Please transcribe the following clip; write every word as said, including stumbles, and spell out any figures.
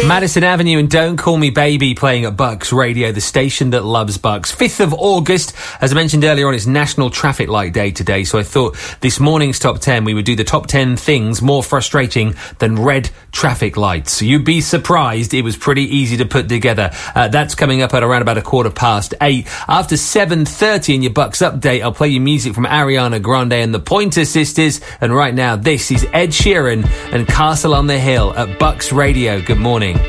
Madison Avenue and Don't Call Me Baby playing at Bucks Radio, the station that loves Bucks. fifth of August, as I mentioned earlier on, it's National Traffic Light Day today, so I thought this morning's top ten, we would do the top ten things more frustrating than red traffic lights. You'd be surprised, it was pretty easy to put together. Uh, that's coming up at around about a quarter past eight. After seven thirty in your Bucks update, I'll play you music from Ariana Grande and the Pointer Sisters, and right now this is Ed Sheeran and Castle on the Hill at Bucks Radio. Good morning.